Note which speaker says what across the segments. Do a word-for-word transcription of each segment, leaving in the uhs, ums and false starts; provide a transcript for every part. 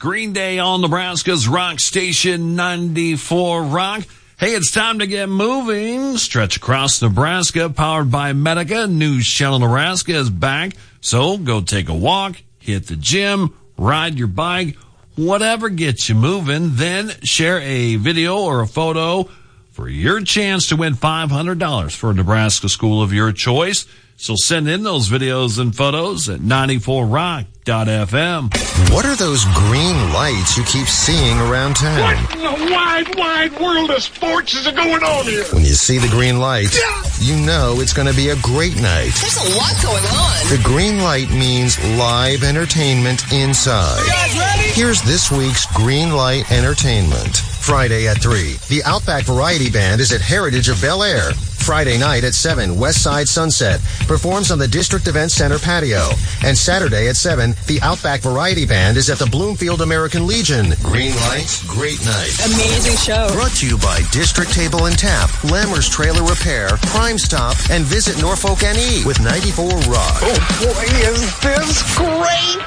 Speaker 1: Green Day on Nebraska's Rock Station ninety-four Rock. Hey, it's time to get moving. Stretch Across Nebraska, powered by Medica. News Channel Nebraska is back. So go take a walk, hit the gym, ride your bike, whatever gets you moving. Then share a video or a photo for your chance to win five hundred dollars for a Nebraska school of your choice. So send in those videos and photos at ninety-four rock dot f m.
Speaker 2: What are those green lights you keep seeing around town?
Speaker 3: What in the wide, wide world of sports is going on here?
Speaker 2: When you see the green light, you know it's going to be a great night.
Speaker 4: There's a lot going on.
Speaker 2: The green light means live entertainment inside.
Speaker 4: You guys ready?
Speaker 2: Here's this week's Green Light Entertainment. Friday at three, the Outback Variety Band is at Heritage of Bel Air. Friday night at seven, West Side Sunset performs on the District Event Center patio. And Saturday at seven, the Outback Variety Band is at the Bloomfield American Legion. Green light, great night.
Speaker 4: Amazing show.
Speaker 2: Brought to you by District Table and Tap, Lammers Trailer Repair, Crime Stop, and Visit Norfolk N E with ninety-four Rock.
Speaker 3: Oh boy, is this great!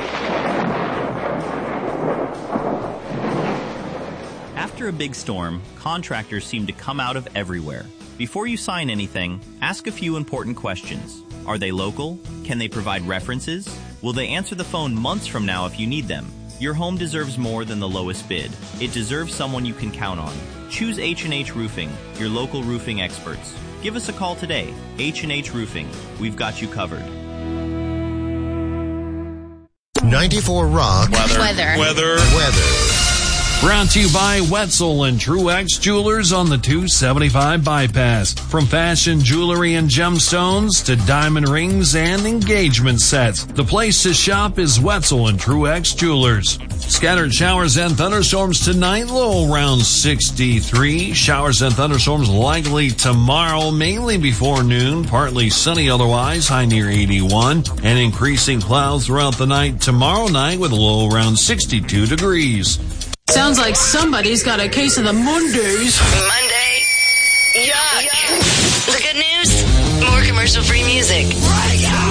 Speaker 5: After a big storm, contractors seem to come out of everywhere. Before you sign anything, ask a few important questions. Are they local? Can they provide references? Will they answer the phone months from now if you need them? Your home deserves more than the lowest bid. It deserves someone you can count on. Choose H and H Roofing, your local roofing experts. Give us a call today. H and H Roofing. We've got you covered.
Speaker 2: ninety-four Rock.
Speaker 4: Weather. Weather.
Speaker 1: Weather.
Speaker 2: Weather.
Speaker 1: Brought to you by Wetzel and Truex Jewelers on the two seventy-five bypass. From fashion jewelry and gemstones to diamond rings and engagement sets, the place to shop is Wetzel and Truex Jewelers. Scattered showers and thunderstorms tonight, low around sixty-three. Showers and thunderstorms likely tomorrow, mainly before noon. Partly sunny otherwise, high near eighty-one. And increasing clouds throughout the night tomorrow night with a low around sixty-two degrees.
Speaker 6: Sounds like somebody's got a case of the Mondays.
Speaker 4: Monday. Yuck. The good news? More commercial-free music.